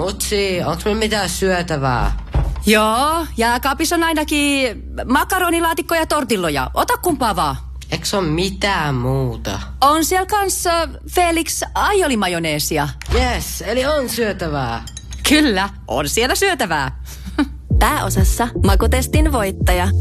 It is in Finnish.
Mutsi, onks meillä mitään syötävää? Joo, jääkaapissa on ainakin makaronilaatikko ja tortilloja. Ota kumpaa vaan. Eiks on mitään muuta? On siellä kanssa Felix aiolimajoneesia. Yes, eli on syötävää. Kyllä, on siellä syötävää. Pääosassa makutestin voittaja.